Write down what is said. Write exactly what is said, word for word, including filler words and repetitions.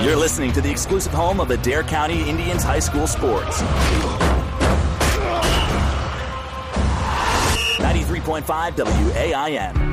You're listening to the exclusive home of Adair County Indians High School sports. ninety-three point five W A I N.